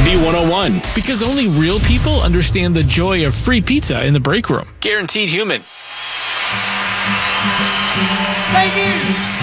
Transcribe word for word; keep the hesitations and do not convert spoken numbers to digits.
B one oh one. Because only real people understand the joy of free pizza in the break room. Guaranteed human. Thank you.